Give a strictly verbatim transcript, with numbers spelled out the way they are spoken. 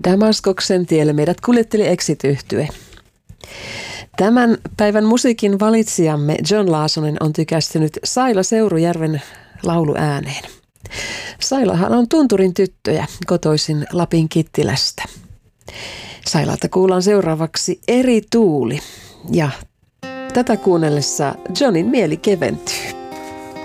Damaskoksen tielle meidät kuljetteli Exit-yhtye. Tämän päivän musiikin valitsijamme John Laasonen on tykästynyt Saila Seurujärven laulu ääneen. Sailahan on tunturin tyttöjä kotoisin Lapin Kittilästä. Sailalta kuullaan seuraavaksi Eri tuuli ja tätä kuunnellessa Johnin mieli keventyy.